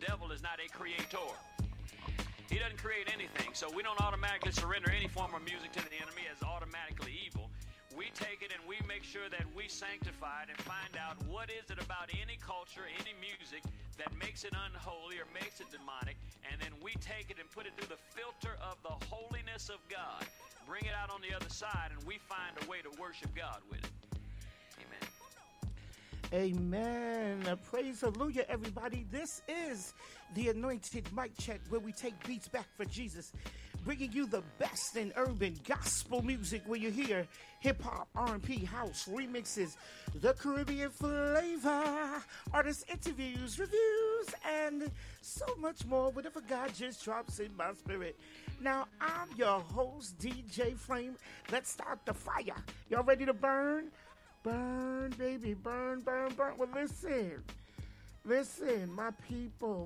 devil is not a creator. He doesn't create anything, so we don't automatically surrender any form of music to the enemy as automatically evil. We take it and we make sure that we sanctify it and find out what is it about any culture, any music that makes it unholy or makes it demonic, and then we take it and put it through the filter of the holiness of God, bring it out on the other side, and we find a way to worship God with it. Amen. Praise hallelujah, everybody. This is the Anointed Mic Check, where we take beats back for Jesus, bringing you the best in urban gospel music, where you hear hip-hop, R&B, house, remixes, the Caribbean flavor, artist interviews, reviews, and so much more, whatever God just drops in my spirit. Now, I'm your host, DJ Flame. Let's start the fire. Y'all ready to burn? Burn, baby, burn, burn, burn. Well, listen, my people,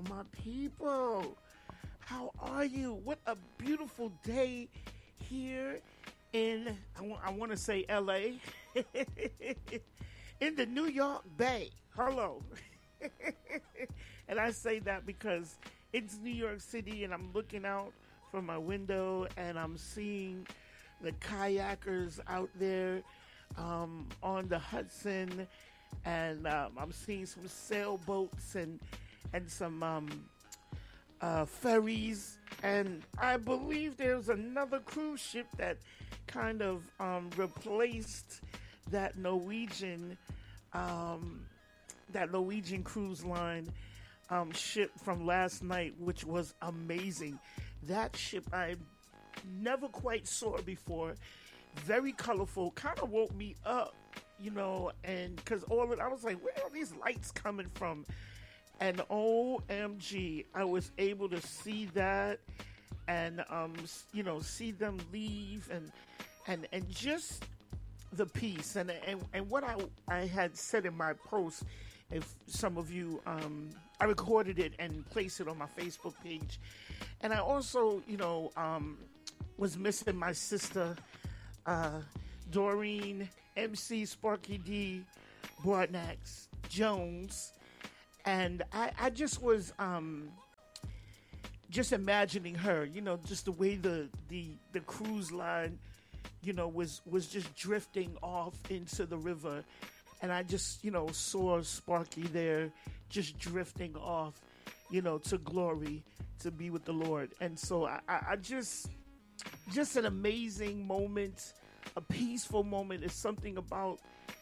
how are you? What a beautiful day here in, I want to say LA, in the New York Bay. Hello. And I say that because it's New York City, and I'm looking out from my window, and I'm seeing the kayakers out there on the Hudson, and I'm seeing some sailboats and some ferries, and I believe there's another cruise ship that kind of replaced that Norwegian cruise line ship from last night, which was amazing. That ship I never quite saw before. Very colorful, kind of woke me up, and because I was like, where are these lights coming from? And OMG, I was able to see that, and see them leave, and just the peace, and what I had said in my post. If some of you, I recorded it and placed it on my Facebook page, and I also, was missing my sister. Doreen, MC Sparky D, Broadnax, Jones, and I just was just imagining her, just the way the cruise line, was just drifting off into the river, and I just saw Sparky there just drifting off, to glory, to be with the Lord, and so I just an amazing moment. A peaceful moment. Is something about,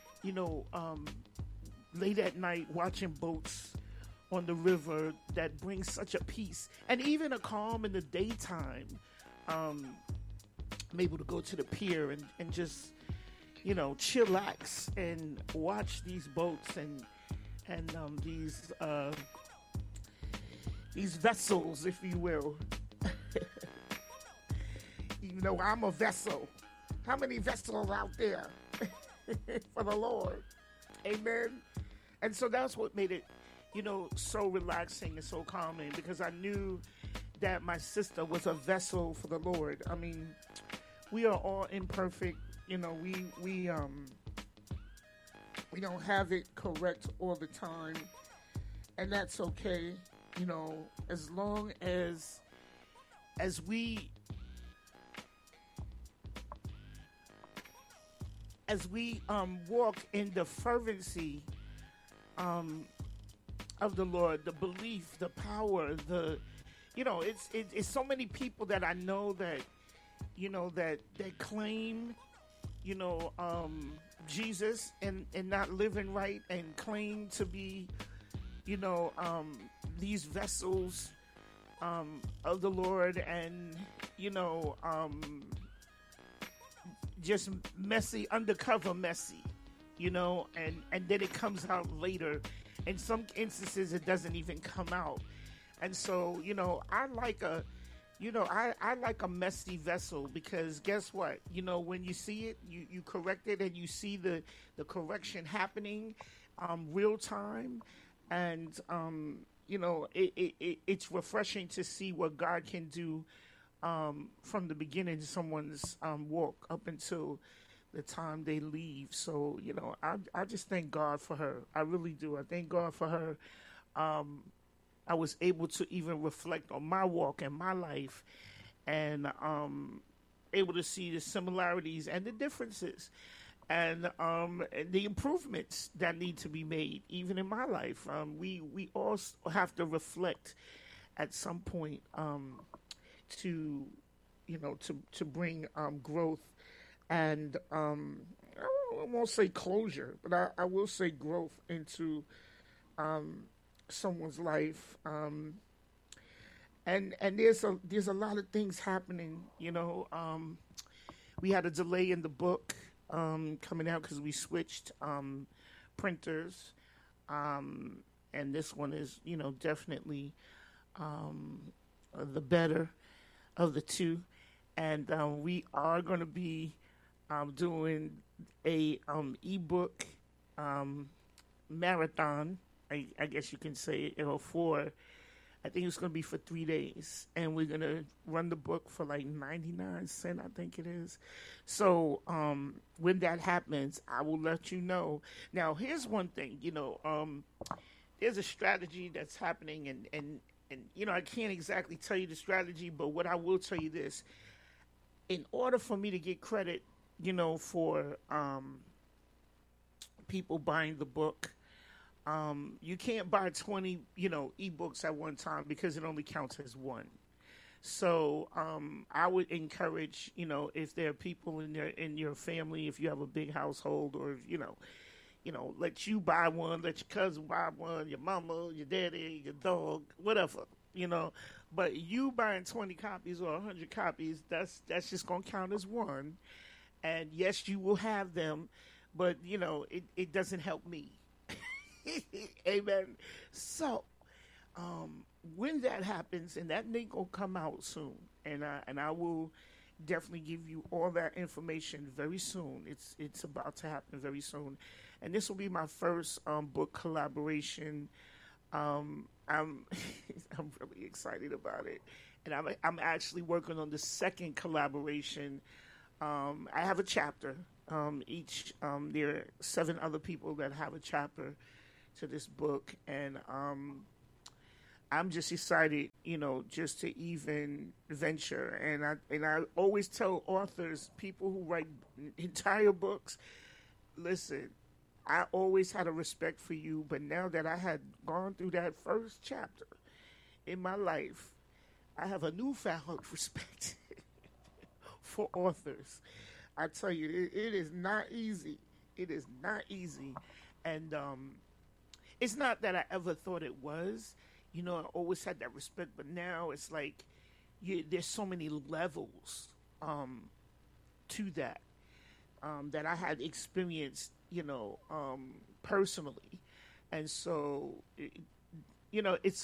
late at night watching boats on the river that brings such a peace, and even a calm in the daytime. I'm able to go to the pier and just, chillax and watch these boats and these vessels, if you will. I'm a vessel. How many vessels out there for the Lord? Amen. And so that's what made it, so relaxing and so calming, because I knew that my sister was a vessel for the Lord. I mean, we are all imperfect. We don't have it correct all the time, and that's okay. As long as we walk in the fervency of the Lord, the belief, the power, it's so many people that I know that, that claim, Jesus and not living right, and claim to be, these vessels of the Lord, and, just messy, undercover messy, and then it comes out later. In some instances, it doesn't even come out. And so, I like a messy vessel, because guess what? When you see it, you correct it, and you see the correction happening real time. And, it's refreshing to see what God can do from the beginning of someone's walk up until the time they leave. So, I just thank God for her. I really do. I thank God for her. I was able to even reflect on my walk and my life, and able to see the similarities and the differences, and the improvements that need to be made, even in my life. We all have to reflect at some point, to to bring growth and I won't say closure, but I will say growth into someone's life. And there's a lot of things happening. We had a delay in the book coming out because we switched printers, and this one is definitely the better of the two, and we are going to be doing a ebook marathon. I guess you can say, for, I think it's going to be for 3 days, and we're going to run the book for like 99 cents, I think it is. So when that happens, I will let you know. Now, here's one thing, there's a strategy that's happening, and I can't exactly tell you the strategy, but what I will tell you this: in order for me to get credit, for people buying the book, you can't buy 20, ebooks at one time because it only counts as one. So I would encourage, if there are people in your family, if you have a big household, or let you buy one, let your cousin buy one, your mama, your daddy, your dog, whatever, But you buying 20 copies or 100 copies, that's just gonna count as one. And yes, you will have them, but it doesn't help me. Amen. So, when that happens, and that link will come out soon, and I will definitely give you all that information very soon. It's about to happen very soon, and this will be my first book collaboration. I'm I'm really excited about it, and I'm actually working on the second collaboration. I have a chapter. Each there are 7 other people that have a chapter to this book, and I'm just excited, just to even venture. And I always tell authors, people who write entire books, listen, I always had a respect for you, but now that I had gone through that first chapter in my life, I have a newfound respect for authors. I tell you, it is not easy. It is not easy. And it's not that I ever thought it was. I always had that respect, but now it's like there's so many levels to that that I had experienced, personally. And so, it's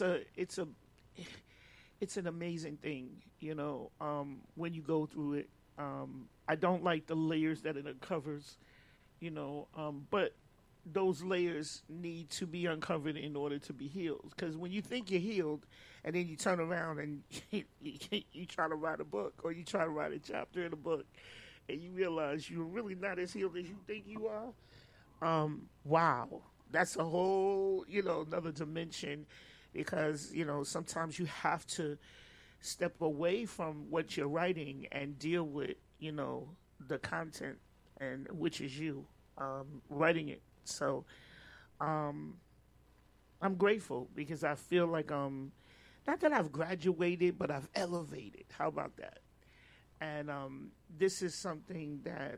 an amazing thing, when you go through it. I don't like the layers that it uncovers, but those layers need to be uncovered in order to be healed. Because when you think you're healed, and then you turn around and you try to write a book, or you try to write a chapter in a book, and you realize you're really not as healed as you think you are, wow, that's a whole, another dimension. Because, sometimes you have to step away from what you're writing and deal with, the content, and which is you writing it. So I'm grateful, because I feel like not that I've graduated, but I've elevated. How about that? And this is something that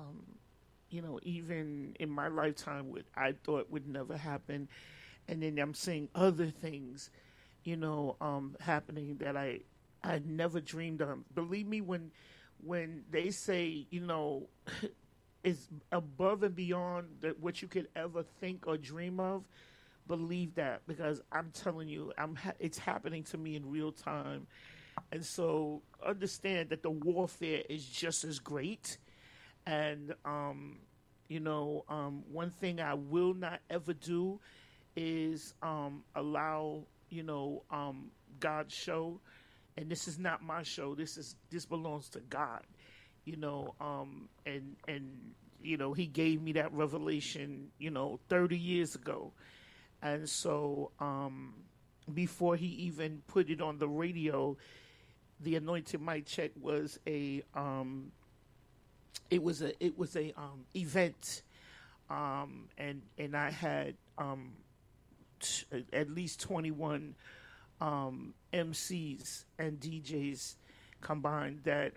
even in my lifetime I thought would never happen, and then I'm seeing other things happening that I never dreamed of. Believe me, when they say, it's above and beyond what you could ever think or dream of, believe that, because I'm telling you, it's happening to me in real time. And so understand that the warfare is just as great. And, one thing I will not ever do is allow, God's show. And this is not my show. This belongs to God, and He gave me that revelation, 30 years ago, and so before he even put it on the radio, the Anointed Mic Check was a event, and I had at least 21 MCs and DJs combined that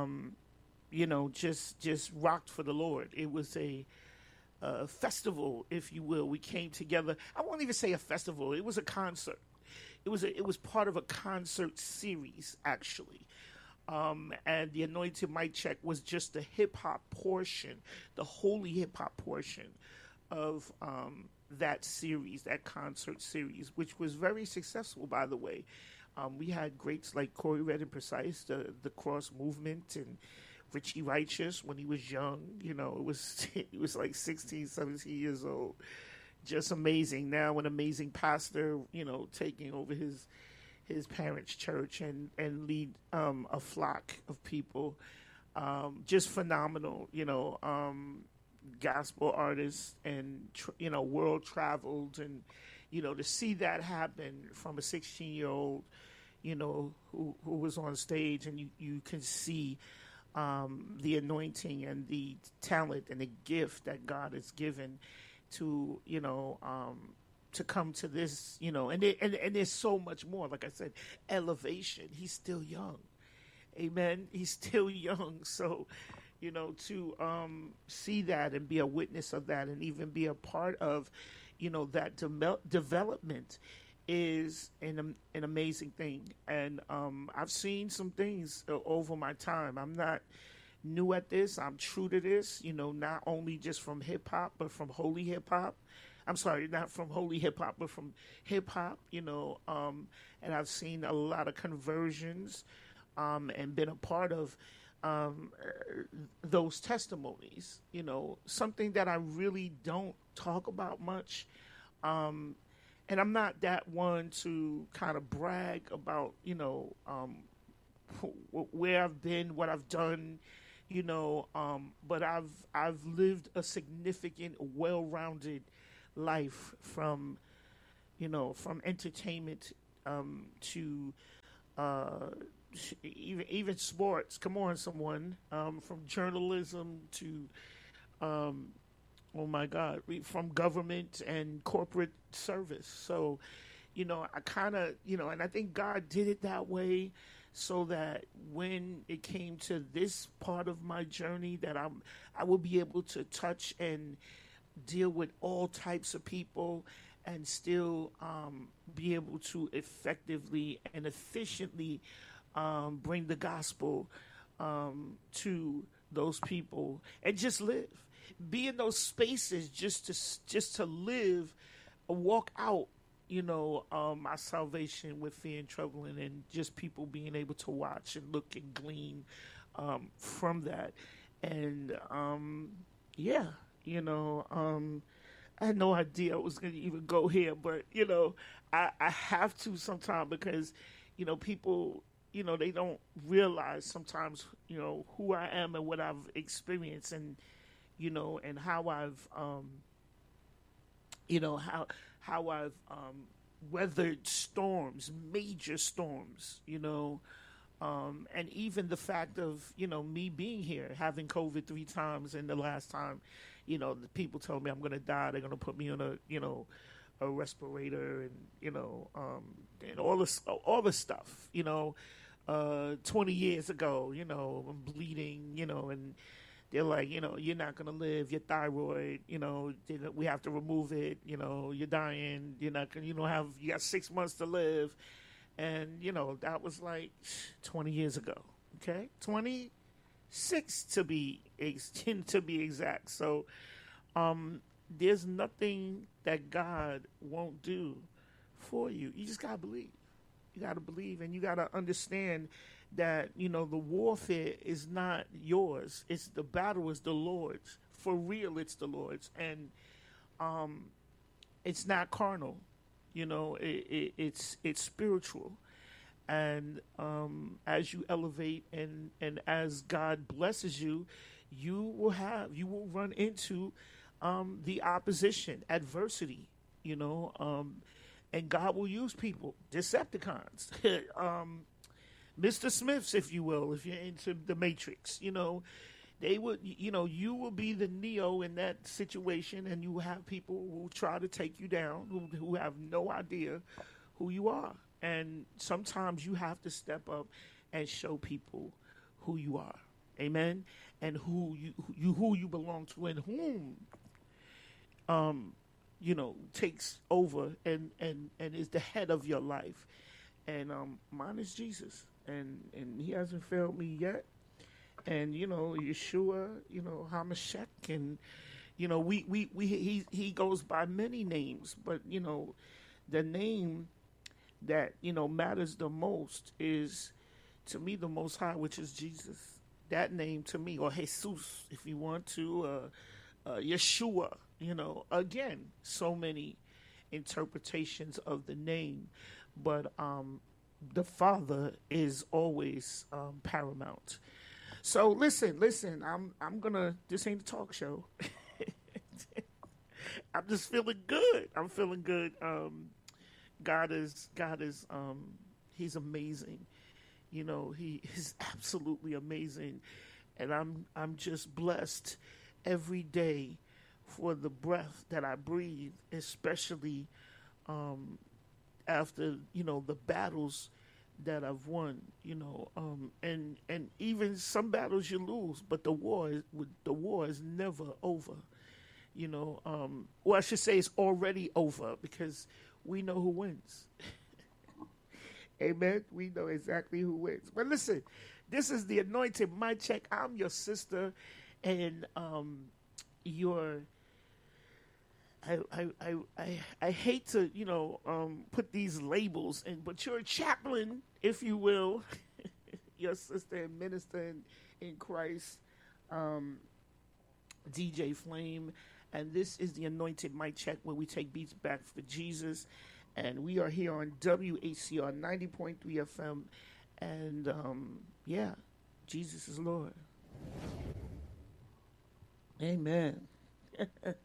just rocked for the Lord. It was a festival, if you will. We came together. I won't even say a festival. It was a concert. It was part of a concert series, actually. And the Anointed Mic Check was just the hip hop portion, the holy hip hop portion of that series, that concert series, which was very successful, by the way. We had greats like Corey Red and Precise, the Cross Movement, and Richie Righteous when he was young. It was like 16, 17 years old. Just amazing. Now an amazing pastor, taking over his parents' church and lead a flock of people. Just phenomenal, gospel artists and, world traveled. And, to see that happen from a 16-year-old, who was on stage, and you can see the anointing and the talent and the gift that God has given to, to come to this, and there's so much more. Like I said, elevation. He's still young. Amen. He's still young. So, to see that and be a witness of that and even be a part of, that development is an amazing thing. And I've seen some things over my time. I'm not new at this. I'm true to this, not only just from hip hop, but from holy hip hop. I'm sorry, not from holy hip hop, but from hip hop, and I've seen a lot of conversions and been a part of those testimonies, something that I really don't talk about much. And I'm not that one to kind of brag about, where I've been, what I've done, but I've lived a significant, well-rounded life from entertainment to even sports. Come on, someone. From journalism to oh my God, from government and corporate service. So, I kind of, and I think God did it that way so that when it came to this part of my journey, that I will be able to touch and deal with all types of people and still be able to effectively and efficiently bring the gospel to those people and just live. Be in those spaces just to live, walk out, my salvation with fear and trembling, and just people being able to watch and look and glean from that. And I had no idea I was going to even go here, but I have to sometime because people they don't realize sometimes who I am and what I've experienced, and and how I've, how I've weathered storms, major storms, and even the fact of, me being here, having COVID 3 times, and the last time, the people told me I'm going to die. They're going to put me on a respirator and, and all this stuff, 20 years ago, I'm bleeding, and they're like, you're not going to live, your thyroid, we have to remove it, you're dying, you're not going to, you got 6 months to live. And, that was like 20 years ago, okay? 26 to be exact. So, there's nothing that God won't do for you. You just got to believe. You got to believe, and you got to understand that, the warfare is not yours. The battle is the Lord's. For real, it's the Lord's. And it's not carnal. It's spiritual. And as you elevate and as God blesses you, you will run into the opposition, adversity, And God will use people, Decepticons, Mr. Smiths, if you will, if you're into the Matrix. They would, you will be the Neo in that situation, and you have people who try to take you down, who have no idea who you are. And sometimes you have to step up and show people who you are. Amen. And who you belong to, and whom takes over and is the head of your life. And mine is Jesus. And he hasn't failed me yet. And Yeshua, Hamashek, and he goes by many names, but the name that matters the most is, to me, the Most High, which is Jesus. That name to me, or Jesus, if you want to, Yeshua. Again, so many interpretations of the name, but the Father is always paramount. So listen. I'm gonna. This ain't a talk show. I'm just feeling good. I'm feeling good. God is. He's amazing. He is absolutely amazing, and I'm just blessed every day for the breath that I breathe, especially after the battles that I've won, and even some battles you lose, but the war is never over, Well, I should say it's already over, because we know who wins. Amen. We know exactly who wins. But listen, this is the Anointed Mic Check. I'm your sister, and I hate to, put these labels in, but you're a chaplain, if you will, your sister and minister in Christ, DJ Flame, and this is the Anointed Mic Check, where we take beats back for Jesus, and we are here on WHCR 90.3 FM, and Jesus is Lord. Amen.